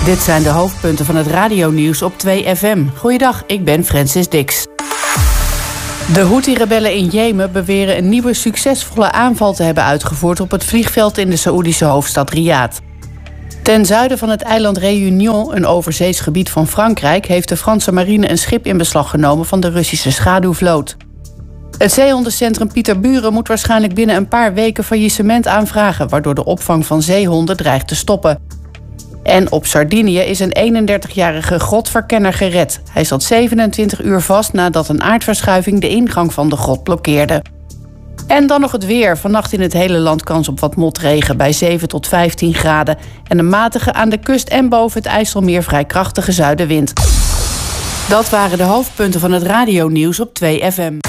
Dit zijn de hoofdpunten van het radionieuws op 2FM. Goeiedag, ik ben Francis Dix. De Houthi-rebellen in Jemen beweren een nieuwe succesvolle aanval te hebben uitgevoerd op het vliegveld in de Saoedische hoofdstad Riyadh. Ten zuiden van het eiland Réunion, een overzees gebied van Frankrijk, heeft de Franse marine een schip in beslag genomen van de Russische schaduwvloot. Het zeehondencentrum Pieterburen moet waarschijnlijk binnen een paar weken faillissement aanvragen, waardoor de opvang van zeehonden dreigt te stoppen. En op Sardinië is een 31-jarige grotverkenner gered. Hij zat 27 uur vast nadat een aardverschuiving de ingang van de grot blokkeerde. En dan nog het weer. Vannacht in het hele land kans op wat motregen bij 7 tot 15 graden. En een matige aan de kust en boven het IJsselmeer vrij krachtige zuidenwind. Dat waren de hoofdpunten van het radionieuws op 2FM.